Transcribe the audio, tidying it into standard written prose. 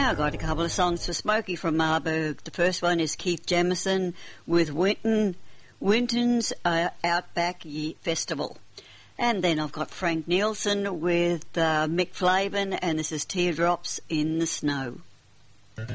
Now I've got a couple of songs for Smokey from Marburg. The first one is Keith Jamison with Winton's Outback Festival. And then I've got Frank Nielsen with Mick Flavin, and this is Teardrops in the Snow.